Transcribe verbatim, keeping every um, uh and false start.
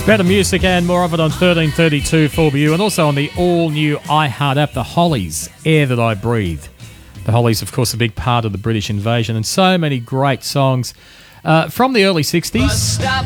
Better music and more of it on thirteen thirty-two four B U, and also on the all-new iHeart app, The Hollies, Air That I Breathe. The Hollies, of course, a big part of the British invasion, and so many great songs uh, from the early sixties.